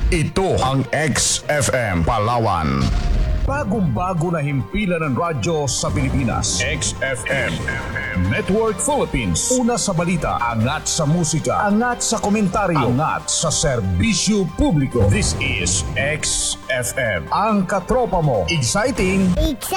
Ito ang XFM Palawan. Bagong-bago na himpilan ng radyo sa Pilipinas. XFM Network Philippines. Una sa balita, angat sa musika, angat sa komentaryo, angat sa serbisyo publiko. This is XFM. Ang katropa mo. Exciting.